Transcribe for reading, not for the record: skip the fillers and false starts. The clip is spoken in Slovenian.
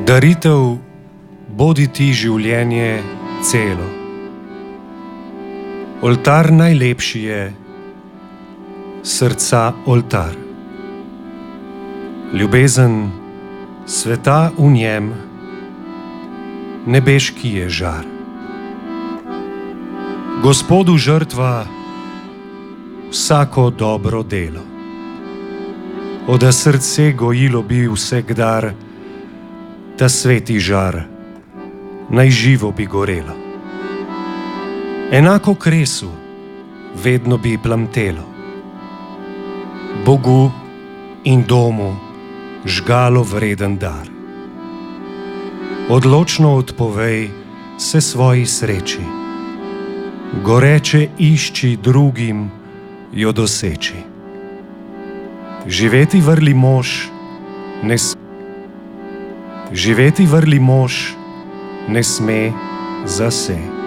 Daritev bodi ti življenje celo. Oltar najlepši je, srca oltar. Ljubezen sveta v njem, nebeški je žar. Gospodu žrtva vsako dobro delo. Oda srce gojilo bi vsekdar, ta sveti žar naj živo bi gorelo. Enako kresu vedno bi plamtelo, Bogu in domu žgalo vreden dar. Odločno odpovej se svoji sreči, goreče išči drugim jo doseči. Živeti vrli mož ne sme zase.